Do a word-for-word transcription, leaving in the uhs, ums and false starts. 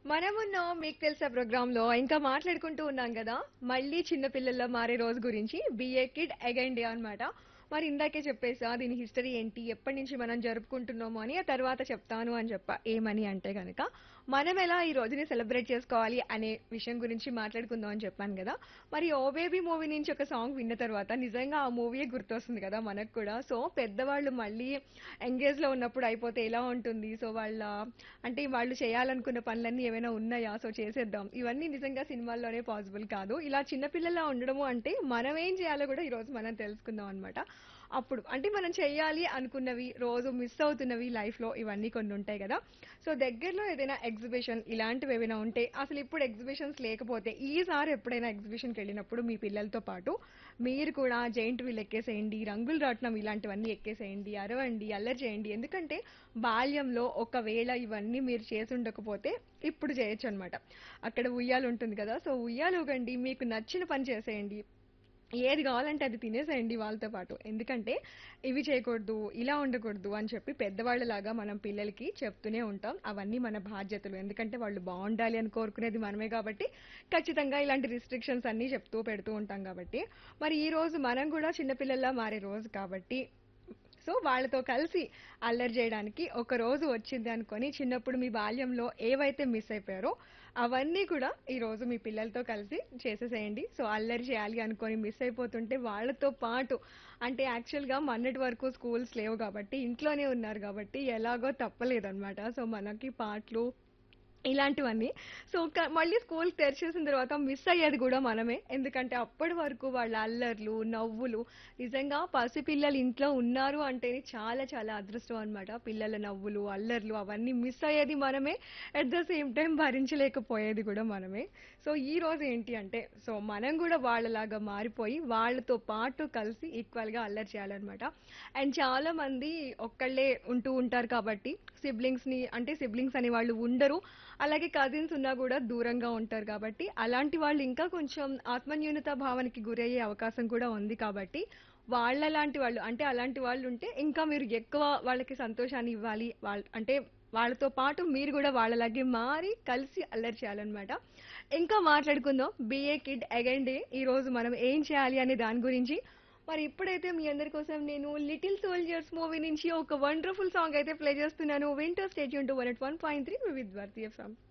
మనమున్నాం మీకు తెలుసా ప్రోగ్రాంలో ఇంకా మాట్లాడుకుంటూ ఉన్నాం కదా మళ్ళీ చిన్న పిల్లల్లో మారే రోజు గురించి బిఏ కిడ్ అగైన్ డే అన్నమాట. మరి ఇందాకే చెప్పేసా దీని హిస్టరీ ఏంటి ఎప్పటి నుంచి మనం జరుపుకుంటున్నాము అని ఆ తర్వాత చెప్తాను అని చెప్పా. ఏమని అంటే గనక మనం ఎలా ఈ రోజుని సెలబ్రేట్ చేసుకోవాలి అనే విషయం గురించి మాట్లాడుకుందాం అని చెప్పాను కదా. మరి ఓ బేబీ మూవీ నుంచి ఒక సాంగ్ విన్న తర్వాత నిజంగా ఆ మూవీయే గుర్తొస్తుంది కదా మనకు కూడా. సో పెద్దవాళ్ళు మళ్ళీ ఎంగేజ్ లో ఉన్నప్పుడు అయిపోతే ఎలా ఉంటుంది, సో వాళ్ళ అంటే వాళ్ళు చేయాలనుకున్న పనులన్నీ ఏమైనా ఉన్నాయా, సో చేసేద్దాం, ఇవన్నీ నిజంగా సినిమాల్లోనే పాసిబుల్ కాదు. ఇలా చిన్నపిల్లలా ఉండడము అంటే మనం ఏం చేయాలో కూడా ఈ రోజు మనం తెలుసుకుందాం అనమాట. అప్పుడు అంటే మనం చెయ్యాలి అనుకున్నవి రోజు మిస్ అవుతున్నవి లైఫ్ లో ఇవన్నీ కొన్ని ఉంటాయి కదా. సో దగ్గరలో ఏదైనా ఎగ్జిబిషన్ ఇలాంటివి ఏమైనా ఉంటే, అసలు ఇప్పుడు ఎగ్జిబిషన్స్ లేకపోతే ఈసారి ఎప్పుడైనా ఎగ్జిబిషన్కి వెళ్ళినప్పుడు మీ పిల్లలతో పాటు మీరు కూడా జైంట్ వీల్ ఎక్కేసేయండి, రంగుల రాట్నం ఇలాంటివన్నీ ఎక్కేసేయండి, అరవండి, అల్లరి చేయండి. ఎందుకంటే బాల్యంలో ఒకవేళ ఇవన్నీ మీరు చేసి ఉండకపోతే ఇప్పుడు చేయొచ్చు అనమాట. అక్కడ ఉయ్యాలు ఉంటుంది కదా, సో ఉయ్యాలు ఊగండి, మీకు నచ్చిన పని చేసేయండి, ఏది కావాలంటే అది తినేసేయండి వాళ్ళతో పాటు. ఎందుకంటే ఇవి చేయకూడదు, ఇలా ఉండకూడదు అని చెప్పి పెద్దవాళ్ళలాగా మనం పిల్లలకి చెప్తూనే ఉంటాం. అవన్నీ మన బాధ్యతలు, ఎందుకంటే వాళ్ళు బాగుండాలి అని కోరుకునేది మనమే కాబట్టి ఖచ్చితంగా ఇలాంటి రిస్ట్రిక్షన్స్ అన్నీ చెప్తూ పెడుతూ ఉంటాం కాబట్టి. మరి ఈ రోజు మనం కూడా చిన్నపిల్లల్లా మారే రోజు కాబట్టి సో వాళ్ళతో కలిసి అల్లరి చేయడానికి ఒక రోజు వచ్చింది అనుకొని చిన్నప్పుడు మీ బాల్యంలో ఏవైతే మిస్ అయిపోయారో అవన్నీ కూడా ఈ రోజు మీ పిల్లలతో కలిసి చేసేసేయండి. సో అల్లరి చేయాలి అనుకొని మిస్ అయిపోతుంటే వాళ్ళతో పాటు, అంటే యాక్చువల్గా మొన్నటి వరకు స్కూల్స్ లేవు కాబట్టి ఇంట్లోనే ఉన్నారు కాబట్టి ఎలాగో తప్పలేదన్నమాట. సో మనకి పాటలు ఇలాంటివన్నీ. సో క మళ్ళీ స్కూల్ తెరిచేసిన తర్వాత మిస్ అయ్యేది గూడా మనమే. ఎందుకంటే అప్పటి వరకు వాళ్ళ అల్లర్లు, నవ్వులు, నిజంగా పసిపిల్లలు ఇంట్లో ఉన్నారు అంటేనే చాలా చాలా అదృష్టం అనమాట. పిల్లల నవ్వులు, అల్లర్లు అవన్నీ మిస్ అయ్యేది మనమే. అట్ ద సేమ్ టైం భరించలేకపోయేది గూడా మనమే. సో ఈ రోజు ఏంటి అంటే, సో మనం గూడా వాళ్ళలాగా మారిపోయి వాళ్ళతో పాటు కలిసి ఈక్వల్‌గా అల్లరి చేయాలనమాట. అండ్ చాలా మంది ఒక్కళ్ళే ఉంటూ ఉంటారు కాబట్టి సిబ్లింగ్స్‌ని అంటే సిబ్లింగ్స్ అనేవాళ్ళు ఉండరు. అలాగే కజిన్స్ ఉన్నా కూడా దూరంగా ఉంటారు కాబట్టి అలాంటి వాళ్ళు ఇంకా కొంచెం ఆత్మన్యూనత భావనకి గురయ్యే అవకాశం కూడా ఉంది కాబట్టి వాళ్ళలాంటి వాళ్ళు అంటే అలాంటి వాళ్ళు ఉంటే ఇంకా మీరు ఎక్కువ వాళ్ళకి సంతోషాన్ని ఇవ్వాలి. వాళ్ళ అంటే వాళ్ళతో పాటు మీరు కూడా వాళ్ళలాగే మారి కలిసి అల్లరి చేయాలన్నమాట. ఇంకా మాట్లాడుకుందాం బిఏ కిడ్ అగైన్ డే ఈ రోజు మనం ఏం చేయాలి అనే దాని గురించి. మరి ఇప్పుడైతే మీ అందరి కోసం నేను లిటిల్ సోల్జర్స్ మూవీ నుంచి ఒక వండర్ఫుల్ సాంగ్ అయితే ప్లే చేస్తున్నాను. Winter state Yoon to one at one point three with Bharatiya